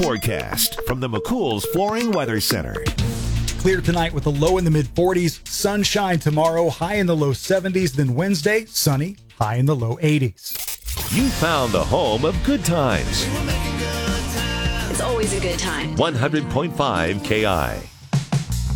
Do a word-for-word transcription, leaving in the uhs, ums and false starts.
forecast from the McCool's Flooring Weather Center. Clear tonight with a low in the mid forties. Sunshine tomorrow, high in the low seventies. Then Wednesday, sunny, high in the low eighties. You found the home of good times. It's always a good time. one hundred point five K I.